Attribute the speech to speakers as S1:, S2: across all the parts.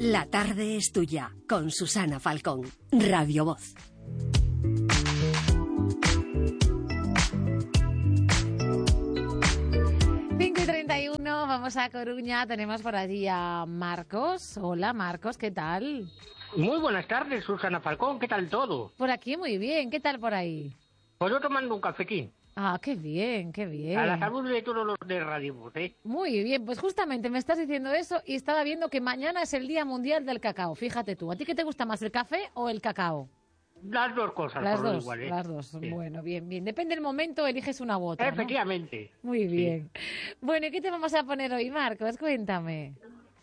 S1: La tarde es tuya, con Susana Falcón, Radio Voz.
S2: Cinco y 31, vamos a Coruña, tenemos por allí a Marcos. Hola Marcos, ¿qué tal?
S3: Muy buenas tardes, Susana Falcón, ¿qué tal todo?
S2: Por aquí muy bien, ¿qué tal por ahí?
S3: Pues yo tomando un cafequín.
S2: Ah, qué bien, qué bien.
S3: A la salud de todos los de Radio Voz, ¿eh?
S2: Muy bien, pues justamente me estás diciendo eso y estaba viendo que mañana es el Día Mundial del Cacao. Fíjate tú, ¿a ti qué te gusta más, el café o el cacao?
S3: Las dos cosas,
S2: Las
S3: por lo
S2: dos,
S3: igual, ¿eh?
S2: las dos.
S3: Sí.
S2: Bueno, bien, bien. Depende del momento, eliges una u otra, ¿no?
S3: Efectivamente.
S2: Muy bien. Bueno, ¿y qué te vamos a poner hoy, Marcos? Cuéntame.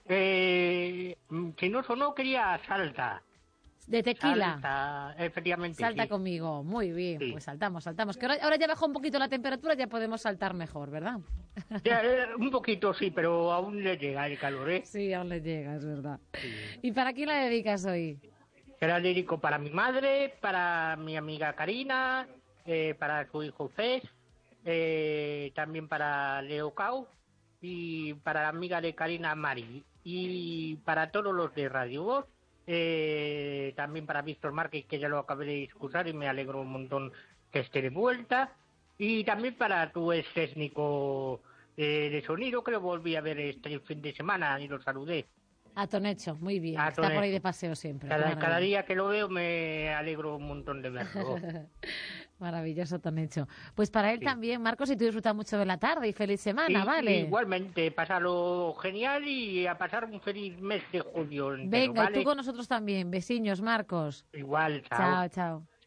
S3: Si no sonó, quería salsa.
S2: De tequila.
S3: Salsa, efectivamente,
S2: Salta
S3: sí.
S2: conmigo. Muy bien,
S3: Sí.
S2: pues saltamos. Que ahora ya bajó un poquito la temperatura, ya podemos saltar mejor, ¿verdad?
S3: Ya, un poquito sí, pero aún le llega el calor, ¿eh?
S2: Sí, aún le llega, es verdad.
S3: Sí.
S2: ¿Y para quién la dedicas hoy?
S3: Será lírico para mi madre, para mi amiga Karina, para su hijo Cés, también para Leo Cao y para la amiga de Karina Mari y para todos los de Radio Voz, también para Víctor Márquez, que ya lo acabé de discutir y me alegro un montón que esté de vuelta, y también para tu ex técnico de sonido, que lo volví a ver este fin de semana y lo saludé.
S2: A Tonecho, muy bien.
S3: A
S2: Está por ahí
S3: Tonecho.
S2: de paseo siempre.
S3: Cada día que lo veo me alegro un montón de verlo.
S2: Maravilloso, Tonecho. Pues para él
S3: Sí.
S2: también, Marcos, y tú disfrutas mucho de la tarde y feliz semana,
S3: Y
S2: ¿vale?
S3: igualmente, pásalo genial y a pasar un feliz mes de julio entero,
S2: Venga,
S3: ¿vale?
S2: y tú con nosotros también. Besiños, Marcos.
S3: Igual, chao.
S2: Chao, chao.